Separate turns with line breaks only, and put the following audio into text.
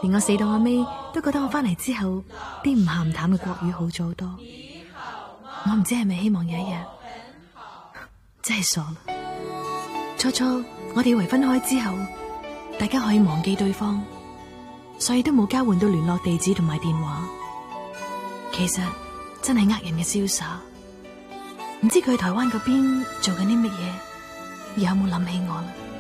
連我死到阿尾都覺得我翻嚟之後啲唔鹹唔淡嘅國語好咗好多。我唔知係咪希望有一日，真係傻啦。初初我哋以為分開之後，大家可以忘記對方，所以都冇交換到聯絡地址同埋電話。其實真係呃人嘅瀟灑。唔知佢喺台灣嗰邊做緊啲乜嘢，有冇諗起我啦？